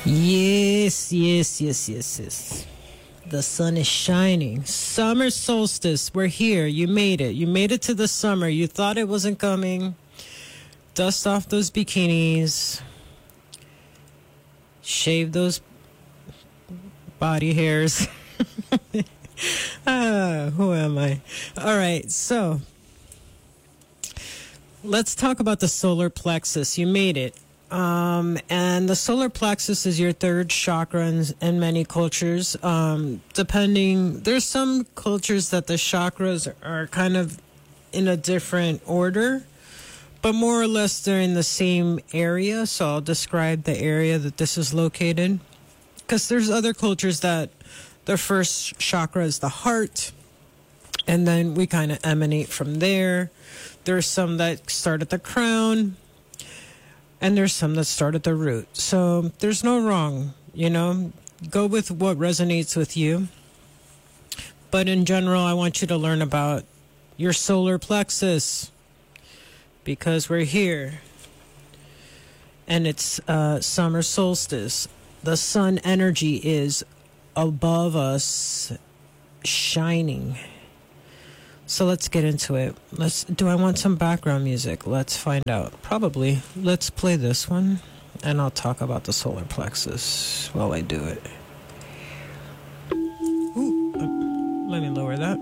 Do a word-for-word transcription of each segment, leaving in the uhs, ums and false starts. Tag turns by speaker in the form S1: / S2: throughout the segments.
S1: Yes, yes, yes, yes, yes. The sun is shining. Summer solstice. We're here. You made it. You made it to the summer. You thought it wasn't coming. Dust off those bikinis. Shave those body hairs. ah, who am I? All right, so let's talk about the solar plexus. You made it. Um, and the solar plexus is your third chakra in, in many cultures. Um, depending, there's some cultures that the chakras are kind of in a different order, but more or less they're in the same area. So I'll describe the area that this is located. Because there's other cultures that their first chakra is the heart, and then we kind of emanate from there. There's some that start at the crown, and there's some that start at the root. So there's no wrong, you know. Go with what resonates with you. But in general, I want you to learn about your solar plexus, because we're here. And it's uh, summer solstice. The sun energy is above us, shining. So let's get into it. Let's. Do I want some background music? Let's find out. Probably. Let's play this one, and I'll talk about the solar plexus while I do it. Ooh, uh, let me lower that.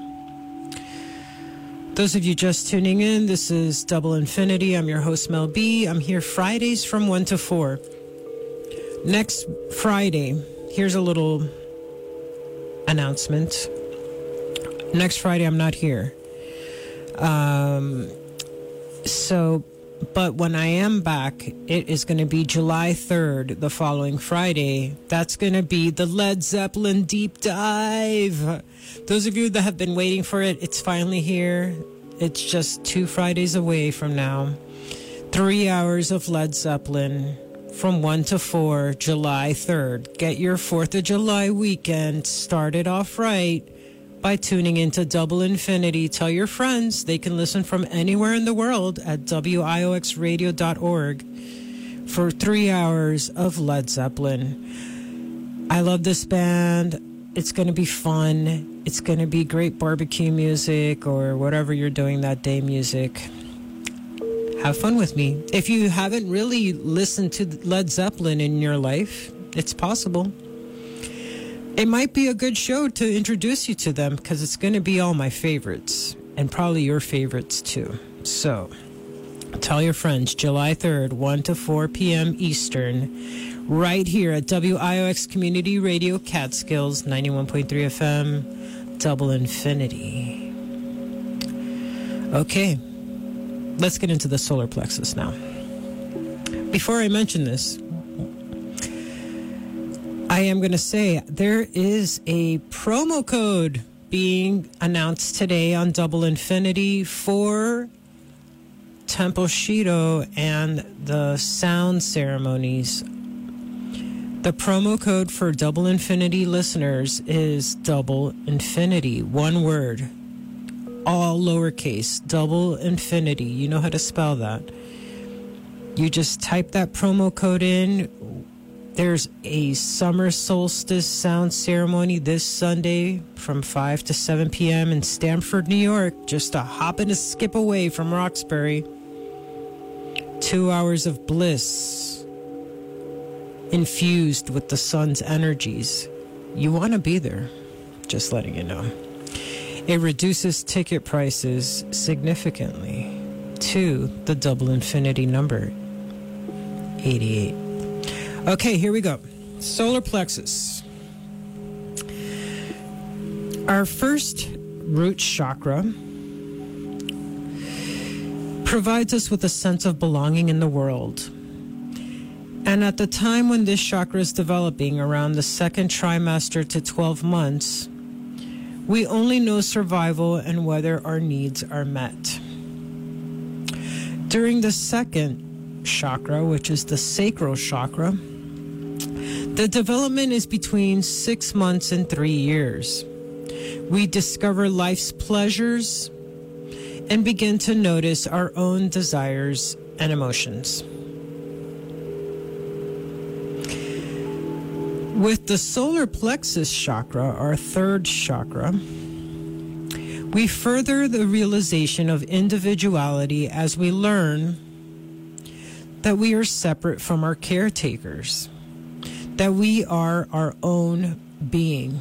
S1: Those of you just tuning in, this is Double Infinity. I'm your host, Mel B. I'm here Fridays from one to four. Next Friday, here's a little announcement. Next Friday, I'm not here. Um, so, but when I am back, it is going to be July third, the following Friday. That's going to be the Led Zeppelin Deep Dive. Those of you that have been waiting for it, it's finally here. It's just two Fridays away from now. Three hours of Led Zeppelin from one to four, July third. Get your fourth of July weekend started off right by tuning into Double Infinity. Tell your friends they can listen from anywhere in the world at W I O X radio dot org for three hours of Led Zeppelin. I love this band. It's going to be fun. It's going to be great barbecue music or whatever you're doing that day music. Have fun with me. If you haven't really listened to Led Zeppelin in your life, it's possible. It might be a good show to introduce you to them because it's going to be all my favorites and probably your favorites too. So tell your friends, July third, one to four p.m. Eastern, right here at W I O X Community Radio Catskills, ninety-one point three F M, Double Infinity. Okay, let's get into the solar plexus now. Before I mention this, I am going to say there is a promo code being announced today on Double Infinity for Temple Shido and the sound ceremonies. The promo code for Double Infinity listeners is Double Infinity, one word, all lowercase, Double Infinity. You know how to spell that. You just type that promo code in. There's a summer solstice sound ceremony this Sunday from five to seven p.m. in Stamford, New York, just a hop and a skip away from Roxbury. Two hours of bliss infused with the sun's energies. You want to be there, just letting you know. It reduces ticket prices significantly to the Double Infinity number, eighty-eight. Okay, here we go. Solar plexus. Our first root chakra provides us with a sense of belonging in the world. And at the time when this chakra is developing, around the second trimester to twelve months, we only know survival and whether our needs are met. During the second chakra, which is the sacral chakra, the development is between six months and three years. We discover life's pleasures and begin to notice our own desires and emotions. With the solar plexus chakra, our third chakra, we further the realization of individuality as we learn that we are separate from our caretakers, that we are our own being.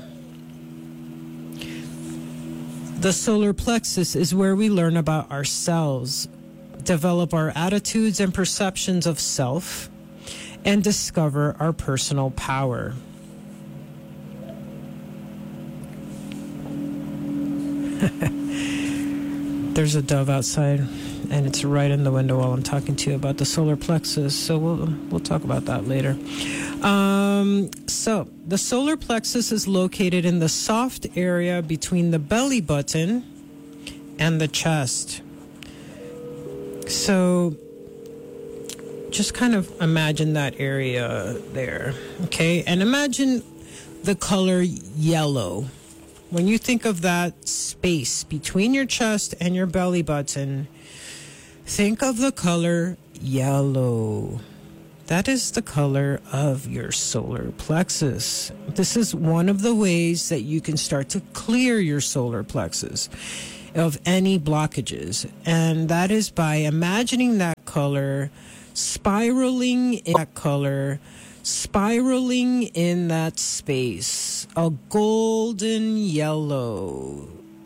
S1: The solar plexus is where we learn about ourselves, develop our attitudes and perceptions of self, and discover our personal power. There's a dove outside, and it's right in the window while I'm talking to you about the solar plexus, so we'll we'll talk about that later. Um, so, the solar plexus is located in the soft area between the belly button and the chest. So, just kind of imagine that area there, okay? And imagine the color yellow. When you think of that space between your chest and your belly button, think of the color yellow. That is the color of your solar plexus. This is one of the ways that you can start to clear your solar plexus of any blockages. And that is by imagining that color, spiraling in that color, spiraling in that space, a golden yellow.